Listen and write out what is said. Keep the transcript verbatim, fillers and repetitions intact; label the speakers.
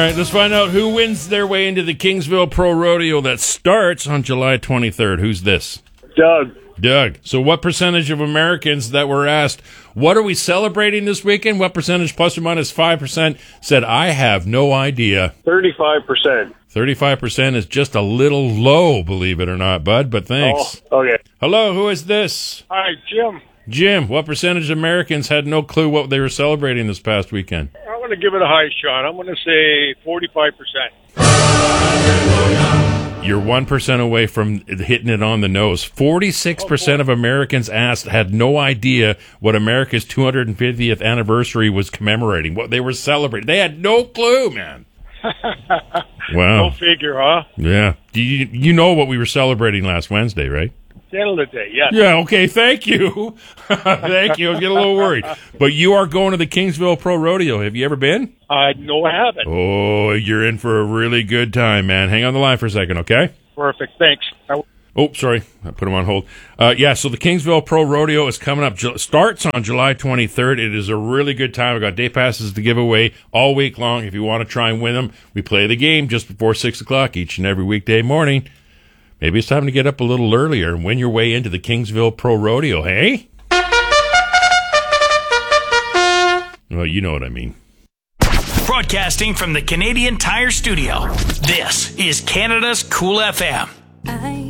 Speaker 1: All right, let's find out who wins their way into the Kingsville Pro Rodeo that starts on July twenty-third. Who's this?
Speaker 2: Doug.
Speaker 1: Doug. So what percentage of Americans that were asked, what are we celebrating this weekend? What percentage, plus or minus five percent, said, I have no idea?
Speaker 2: thirty-five percent.
Speaker 1: thirty-five percent is just a little low, believe it or not, bud, but thanks.
Speaker 2: Oh, okay.
Speaker 1: Hello, who is this?
Speaker 2: Hi, Jim.
Speaker 1: Jim, what percentage of Americans had no clue what they were celebrating this past weekend?
Speaker 2: I'm going to give it a high shot. I'm going to say forty-five percent.
Speaker 1: You're one percent away from hitting it on the nose. forty-six percent of Americans asked had no idea what America's two hundred fiftieth anniversary was commemorating, what they were celebrating. They had no clue, man. Wow.
Speaker 2: Go figure, huh?
Speaker 1: Yeah. Do you, you know what we were celebrating last Wednesday, right?
Speaker 2: Canada Day, yes.
Speaker 1: Yeah, okay, thank you. Thank you. I was getting a little worried. But you are going to the Kingsville Pro Rodeo. Have you ever been?
Speaker 2: Uh, no, I haven't.
Speaker 1: Oh, you're in for a really good time, man. Hang on the line for a second, okay?
Speaker 2: Perfect, thanks. I-
Speaker 1: Oh, sorry. I put him on hold. Uh, yeah, so the Kingsville Pro Rodeo is coming up. Ju- starts on July twenty-third. It is a really good time. We've got day passes to give away all week long. If you want to try and win them, we play the game just before six o'clock each and every weekday morning. Maybe it's time to get up a little earlier and win your way into the Kingsville Pro Rodeo, hey? Well, you know what I mean.
Speaker 3: Broadcasting from the Canadian Tire Studio, this is Canada's Cool F M.
Speaker 4: I